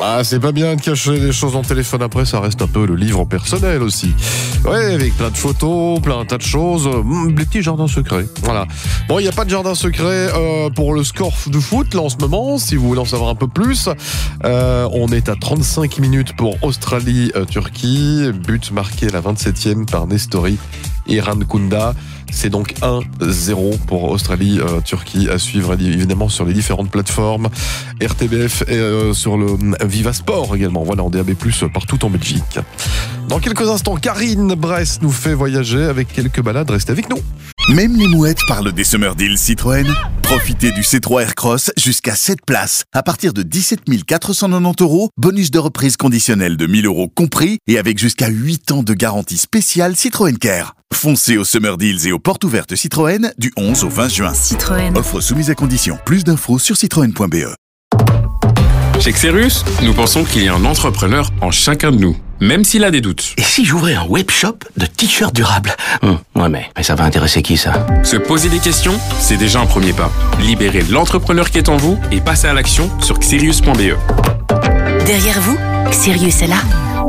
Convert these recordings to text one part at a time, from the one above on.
Ah, c'est pas bien de cacher des choses dans le téléphone, après ça reste un peu le livre personnel aussi. Ouais, avec plein de photos, plein un tas de choses, des petits jardins secrets. Voilà. Bon, il n'y a pas de jardin secret pour le score de foot là en ce moment, si vous voulez en savoir un peu plus. On est à 35 minutes pour Australie-Turquie, but marqué à la 27e par Nestori Irankunda. C'est donc 1-0 pour Australie-Turquie à suivre évidemment sur les différentes plateformes RTBF et sur le Viva Sport également. Voilà, en DAB+, partout en Belgique. Dans quelques instants, Karine Bress nous fait voyager avec quelques balades. Restez avec nous. Même les mouettes parlent des Summer Deals Citroën. Profitez du C3 Aircross jusqu'à 7 places à partir de 17 490 €, bonus de reprise conditionnel de 1 000 € compris et avec jusqu'à 8 ans de garantie spéciale Citroën Care. Foncez aux Summer Deals et aux portes ouvertes Citroën du 11 au 20 juin. Citroën. Offre soumise à condition. Plus d'infos sur citroën.be. Chez Xerius, nous pensons qu'il y a un entrepreneur en chacun de nous, même s'il a des doutes. Et si j'ouvrais un webshop de t-shirts durables? Ouais, mais ça va intéresser qui, ça? Se poser des questions, c'est déjà un premier pas. Libérez l'entrepreneur qui est en vous et passez à l'action sur xerius.be. Derrière vous, Xerius est là.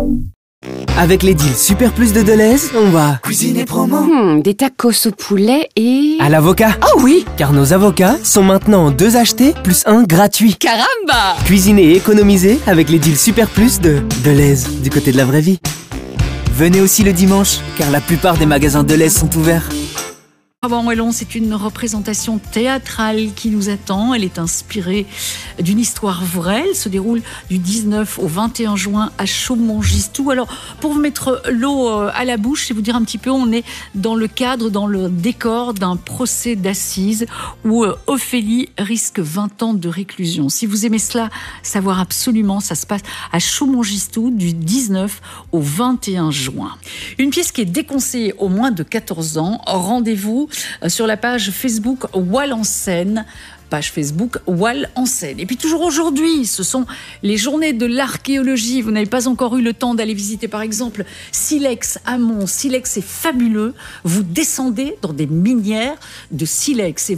Avec les deals Super Plus de Deleuze, on va Cuisiner promo. Des tacos au poulet et... à l'avocat. Oh oui! Car nos avocats sont maintenant 2 achetés plus 1 gratuit. Caramba! Cuisiner et économiser avec les deals Super Plus de Deleuze, du côté de la vraie vie. Venez aussi le dimanche, car la plupart des magasins Deleuze sont ouverts. Avant Wallon, c'est une représentation théâtrale qui nous attend. Elle est inspirée d'une histoire vraie. Elle se déroule du 19 au 21 juin à Chaumont-Gistou. Alors, pour vous mettre l'eau à la bouche et vous dire un petit peu, on est dans le cadre, dans le décor d'un procès d'assises où Ophélie risque 20 ans de réclusion. Si vous aimez cela, savoir absolument, ça se passe à Chaumont-Gistou du 19 au 21 juin. Une pièce qui est déconseillée aux moins de 14 ans. Rendez-vous sur la page Facebook Wall en scène. Page Facebook Wall en scène. Et puis toujours aujourd'hui, ce sont les journées de l'archéologie. Vous n'avez pas encore eu le temps d'aller visiter par exemple Silex à Mons. Silex est fabuleux. Vous descendez dans des minières de silex.